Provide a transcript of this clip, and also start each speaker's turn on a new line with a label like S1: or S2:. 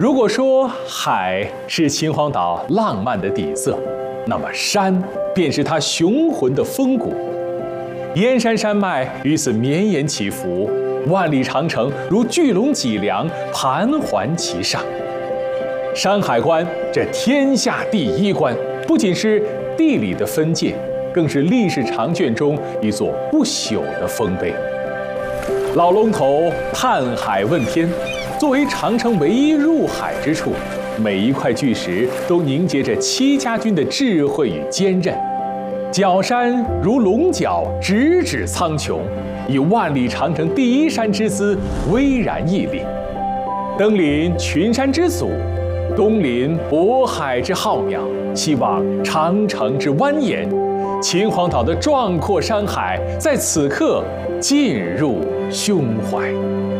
S1: 如果说海是秦皇岛浪漫的底色，那么山便是它雄浑的峰谷。燕山山脉于此绵延起伏，万里长城如巨龙脊梁盘桓其上。山海关这天下第一关，不仅是地理的分界，更是历史长卷中一座不朽的丰碑。老龙头探海问天，作为长城唯一入海之处，每一块巨石都凝结着戚家军的智慧与坚韧。角山如龙角，直指苍穹，以万里长城第一山之姿巍然屹立。登临群山之祖，东临渤海之浩渺，西望长城之蜿蜒，秦皇岛的壮阔山海在此刻进入胸怀。